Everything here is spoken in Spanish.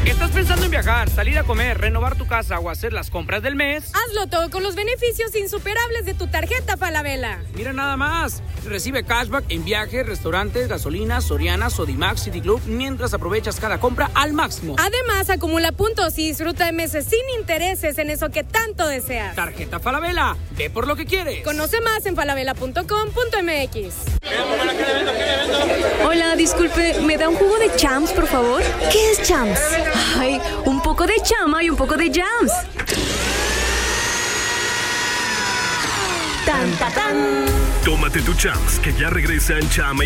¿Estás pensando en viajar, salir a comer, renovar tu casa o hacer las compras del mes? Hazlo todo con los beneficios insuperables de tu tarjeta Falabella. Mira nada más. Recibe cashback en viajes, restaurantes, gasolinas, Soriana, Sodimac, City Club, mientras aprovechas cada compra al máximo. Además, acumula puntos y disfruta de meses sin intereses en eso que tanto deseas. Tarjeta Falabella. Ve por lo que quieres. Conoce más en falabella.com.mx. Hola, disculpe, ¿me da un jugo de Champs, por favor? ¿Qué es Champs? Ay, un poco de chama y un poco de jams. ¡Tan, tan, tan! Tómate tu Champs, que ya regresa en Chama